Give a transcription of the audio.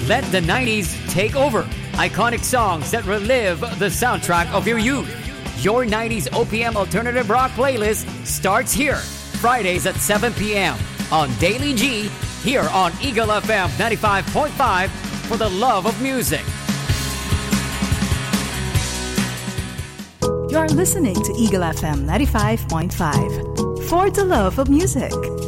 Let the 90s take over. Iconic songs that relive the soundtrack of your youth. Your 90s OPM Alternative Rock playlist starts here. Fridays at 7 p.m. on Daily G, here on Eagle FM 95.5 for the love of music. You're listening to Eagle FM 95.5 for the love of music.